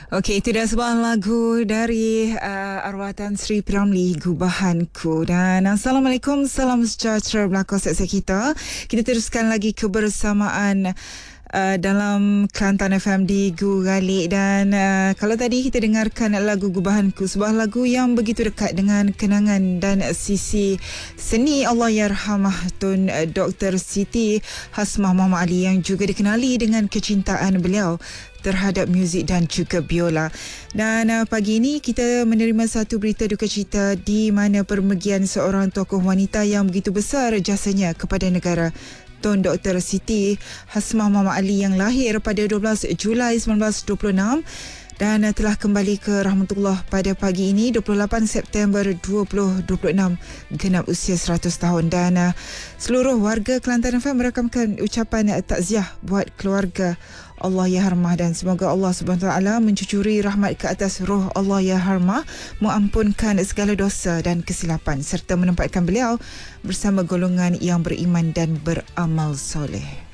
Okey, itu dah sebuah lagu dari arwah Tan Sri P.Ramlee, Gubahanku. Dan Assalamualaikum, salam sejahtera berlaku seksa kita. Kita teruskan lagi kebersamaan dalam Kelantan FM di Gu Galik. Dan kalau tadi kita dengarkan lagu Gubahanku, sebuah lagu yang begitu dekat dengan kenangan dan sisi seni Allahyarhamah Tun Dr. Siti Hasmah Muhammad Ali, yang juga dikenali dengan kecintaan beliau terhadap muzik dan juga biola. Dan pagi ini kita menerima satu berita duka cita di mana permergian seorang tokoh wanita yang begitu besar jasanya kepada negara, Tun Dr. Siti Hasmah Muhammad Ali, yang lahir pada 12 Julai 1926 dan telah kembali ke rahmatullah pada pagi ini 28 September 2026, genap usia 100 tahun. Dan seluruh warga Kelantan FM merakamkan ucapan takziah buat keluarga Allahyarhamah, dan semoga Allah Subhanahu Wa Taala mencucuri rahmat ke atas roh Allahyarhamah, mengampunkan segala dosa dan kesilapan serta menempatkan beliau bersama golongan yang beriman dan beramal soleh.